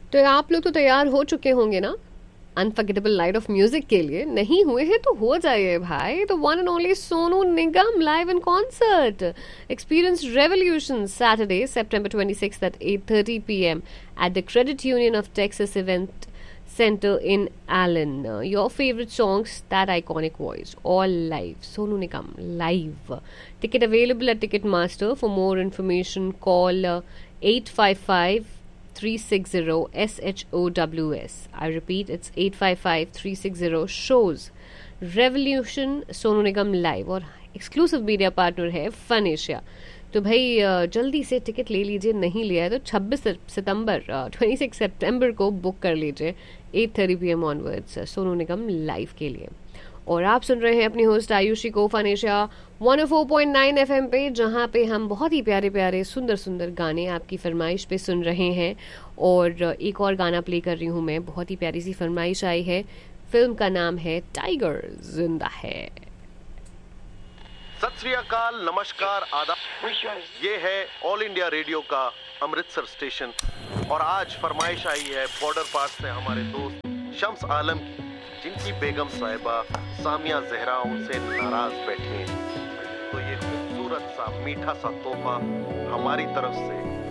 तो आप लोग तो तैयार हो चुके होंगे ना अनफॉरगेटेबल नाइट ऑफ म्यूजिक के लिए? नहीं हुए हैं तो हो जाइए भाई। The one and only Sonu Nigam live in concert. Experience revolution Saturday September 26th at 8:30 p.m. at the Credit Union of Texas Event Center in Allen. Your favorite songs, that iconic voice, all live. Sonu Nigam live. Ticket available at Ticketmaster. For more information, call 855 360 SHOWS. I repeat, it's 855 360 shows. Revolution Sonu Nigam live और exclusive media partner है fun Asia. तो भाई जल्दी से ticket ले लीजिए, नहीं लिया है तो 26 सितंबर 26 सितंबर को बुक कर लीजिए 8:30 PM onwards Sonu Nigam live के लिए। और आप सुन रहे हैं अपनी होस्ट आयुषी को फन एशिया 104.9 FM पे, जहाँ पे हम बहुत ही प्यारे प्यारे सुंदर सुंदर गाने आपकी फरमाइश पे सुन रहे हैं। और एक और गाना प्ले कर रही हूँ मैं, बहुत ही प्यारी सी फरमाइश आई है। फिल्म का नाम है टाइगर जिंदा है। सत श्री अकाल, नमस्कार, आदाब। ये है ऑल इंडिया रेडियो का अमृतसर स्टेशन और आज फरमाइश आई है बॉर्डर पार से हमारे दोस्त शम्स आलम की, जिनकी बेगम साहिबा सामिया जहरा उनसे नाराज बैठी हैं। तो ये खूबसूरत सा मीठा सा तोहफा हमारी तरफ से